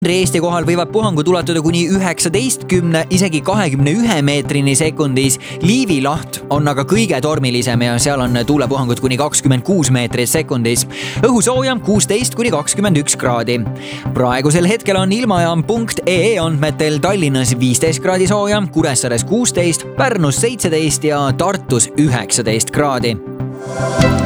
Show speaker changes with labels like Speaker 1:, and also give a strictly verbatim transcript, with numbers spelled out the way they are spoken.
Speaker 1: Eesti kohal võivad puhangud ulatuda kuni üheksateistkümne, isegi kahekümne ühe meetrini sekundis. Liivi laht on aga kõige tormilisem ja seal on tuulepuhangud kuni kakskümmend kuus meetrit sekundis. Õhu soojam kuusteist kuni kakskümmend üks kraadi. Praegusel hetkel on ilmajaam punkt ee andmetel Tallinnas viisteist kraadi soojam, Kuressaares kuusteist, Pärnus seitseteist ja Tartus üheksateist kraadi.